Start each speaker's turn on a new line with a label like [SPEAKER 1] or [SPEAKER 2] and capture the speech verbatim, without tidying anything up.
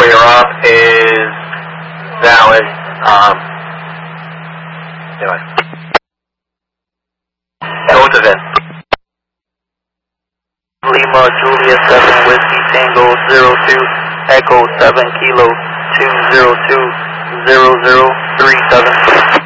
[SPEAKER 1] you're up is valid. Um, anyway. Go to Vin.
[SPEAKER 2] Lima Julia seven Whiskey Tango zero two Echo seven Kilo two zero two zero zero three seven.